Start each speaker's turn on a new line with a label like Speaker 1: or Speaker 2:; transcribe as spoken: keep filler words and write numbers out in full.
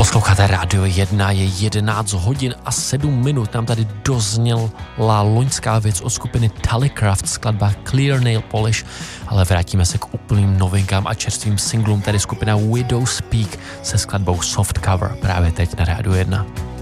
Speaker 1: Posloucháte Rádio jedna, je jedenáct hodin a sedm minut. Nám tady dozněla loňská věc od skupiny Tallycraft, skladba Clear Nail Polish, ale vrátíme se k úplným novinkám a čerstvým singlům, tedy skupina Widow Speak se skladbou Soft Cover právě teď na Rádiu jedna.